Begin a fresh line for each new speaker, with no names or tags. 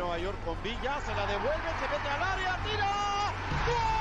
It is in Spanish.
Nueva York con Villa, se la devuelve, se mete al área, tira. ¡Gol!